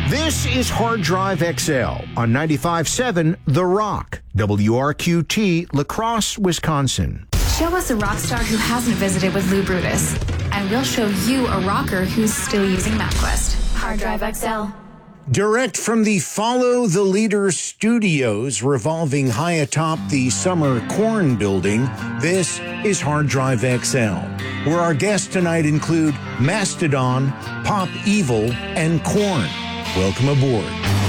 This is Hard Drive XL on 95.7 The Rock, WRQT, La Crosse, Wisconsin. Show us a rock star who hasn't visited with Lou Brutus, and we'll show you a rocker who's still using MapQuest. Hard Drive XL. Direct from the Follow the Leader Studios, revolving high atop the Summer Corn building, this is Hard Drive XL, where our guests tonight include Mastodon, Pop Evil, and Korn. Welcome aboard.